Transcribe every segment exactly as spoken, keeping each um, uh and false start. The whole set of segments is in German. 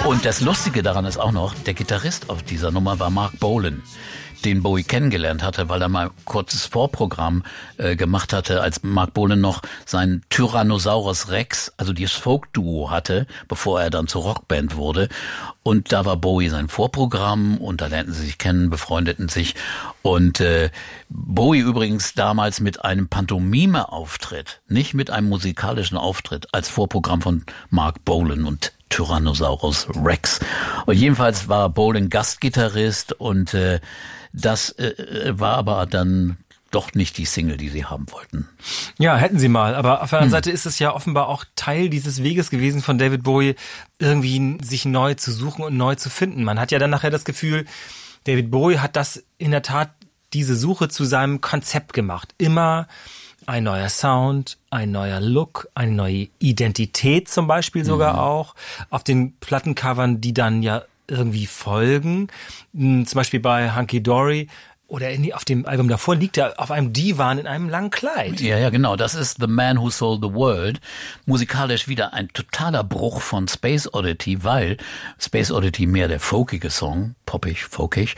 Und das Lustige daran ist auch noch, der Gitarrist auf dieser Nummer war Mark Bolan, den Bowie kennengelernt hatte, weil er mal ein kurzes Vorprogramm äh, gemacht hatte, als Mark Bolan noch seinen Tyrannosaurus Rex, also dieses Folk-Duo hatte, bevor er dann zur Rockband wurde. Und da war Bowie sein Vorprogramm und da lernten sie sich kennen, befreundeten sich. Und äh, Bowie übrigens damals mit einem Pantomime-Auftritt, nicht mit einem musikalischen Auftritt, als Vorprogramm von Mark Bolan und Tyrannosaurus Rex. Und jedenfalls war Bolan Gastgitarrist und äh, das äh, war aber dann doch nicht die Single, die sie haben wollten. Ja, hätten sie mal. Aber auf der anderen hm. Seite ist es ja offenbar auch Teil dieses Weges gewesen von David Bowie, irgendwie sich neu zu suchen und neu zu finden. Man hat ja dann nachher das Gefühl, David Bowie hat das in der Tat, diese Suche zu seinem Konzept gemacht. Immer ein neuer Sound, ein neuer Look, eine neue Identität zum Beispiel sogar mhm. auch. Auf den Plattencovern, die dann ja irgendwie folgen. Zum Beispiel bei Hunky Dory oder in, auf dem Album davor liegt er auf einem Divan in einem langen Kleid. Ja, ja, genau. Das ist The Man Who Sold the World. Musikalisch wieder ein totaler Bruch von Space Oddity, weil Space Oddity mehr der folkige Song, poppig, folkig.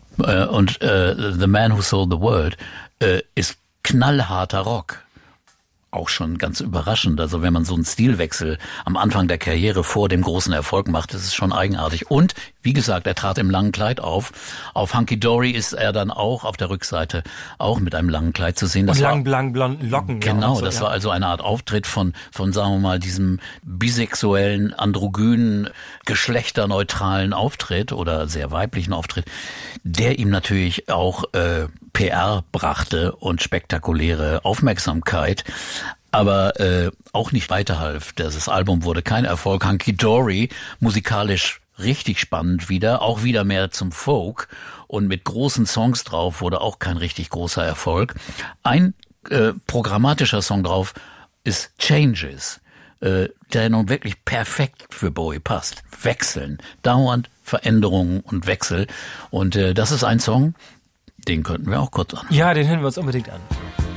Und äh, The Man Who Sold the World äh, ist knallharter Rock. Auch schon ganz überraschend. Also wenn man so einen Stilwechsel am Anfang der Karriere vor dem großen Erfolg macht, das ist schon eigenartig. Und wie gesagt, er trat im langen Kleid auf. Auf Hunky Dory ist er dann auch auf der Rückseite auch mit einem langen Kleid zu sehen. Das und war, lang, lang, blonden Locken. Genau, ja, so, das ja. war also eine Art Auftritt von, von sagen wir mal, diesem bisexuellen, androgynen, geschlechterneutralen Auftritt oder sehr weiblichen Auftritt, der ihm natürlich auch äh, P R brachte und spektakuläre Aufmerksamkeit, aber äh, auch nicht weiterhalf. Das Album wurde kein Erfolg. Hunky Dory, musikalisch richtig spannend wieder, auch wieder mehr zum Folk und mit großen Songs drauf, wurde auch kein richtig großer Erfolg. Ein äh, programmatischer Song drauf ist Changes, äh, der nun wirklich perfekt für Bowie passt. Wechseln, dauernd Veränderungen und Wechsel. Und äh, das ist ein Song, den könnten wir auch kurz anhören. Ja, den hören wir uns unbedingt an.